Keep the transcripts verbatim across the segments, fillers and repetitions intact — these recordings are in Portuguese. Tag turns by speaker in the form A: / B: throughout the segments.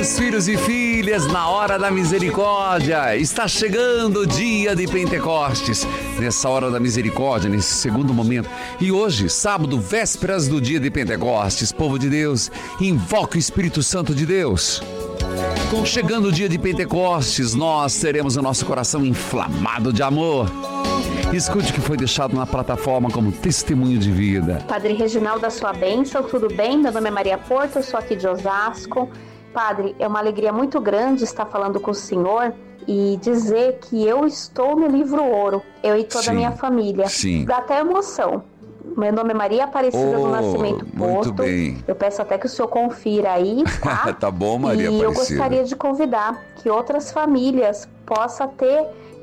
A: Queridos filhos e filhas, na hora da misericórdia, está chegando o dia de Pentecostes, nessa hora da misericórdia, nesse segundo momento. E hoje, sábado, vésperas do dia de Pentecostes, povo de Deus, invoca o Espírito Santo de Deus. Chegando o dia de Pentecostes, nós teremos o nosso coração inflamado de amor. Escute o que foi deixado na plataforma como testemunho de vida.
B: Padre Reginaldo, da sua bênção, tudo bem? Meu nome é Maria Porto, eu sou aqui de Osasco. Padre, é uma alegria muito grande estar falando com o senhor e dizer que eu estou no livro Ouro, eu e toda sim, a minha família.
A: Sim.
B: Dá até emoção. Meu nome é Maria Aparecida oh, do Nascimento Porto.
A: Muito bem.
B: Eu peço até que o senhor confira aí, tá?
A: Tá bom, Maria
B: e
A: Aparecida.
B: E eu gostaria de convidar que outras famílias possam ter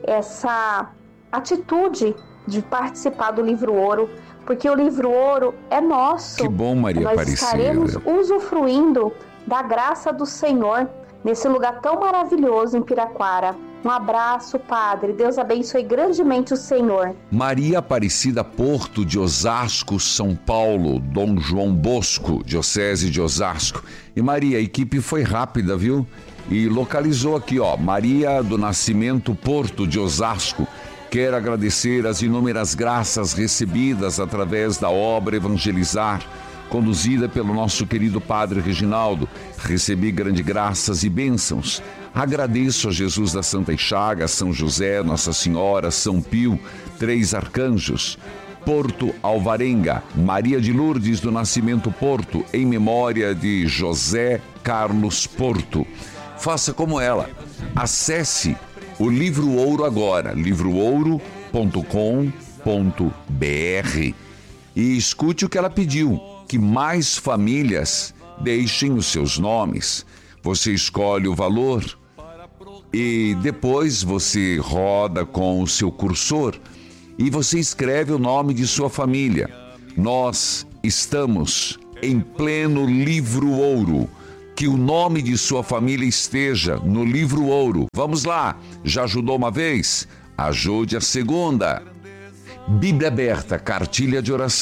B: essa atitude de participar do livro Ouro, porque o livro Ouro é nosso.
A: Que bom, Maria
B: Nós
A: Aparecida.
B: estaremos usufruindo da graça do Senhor nesse lugar tão maravilhoso em Piraquara. Um abraço, Padre. Deus abençoe grandemente o Senhor.
A: Maria Aparecida Porto, de Osasco, São Paulo, Dom João Bosco, Diocese de Osasco. E Maria, a equipe foi rápida, viu? E localizou aqui, ó, Maria do Nascimento Porto, de Osasco. Quero agradecer as inúmeras graças recebidas através da obra Evangelizar, conduzida pelo nosso querido Padre Reginaldo. Recebi grandes graças e bênçãos. Agradeço a Jesus da Santa Chagas, São José, Nossa Senhora, São Pio, três arcanjos, Porto Alvarenga, Maria de Lourdes do Nascimento Porto, em memória de José Carlos Porto. Faça como ela. Acesse o Livro Ouro agora, livro ouro ponto com ponto br, e escute o que ela pediu, que mais famílias deixem os seus nomes. Você escolhe o valor e depois você roda com o seu cursor e você escreve o nome de sua família. Nós estamos em pleno Livro Ouro. Que o nome de sua família esteja no Livro Ouro. Vamos lá, já ajudou uma vez? Ajude a segunda. Bíblia aberta, cartilha de oração.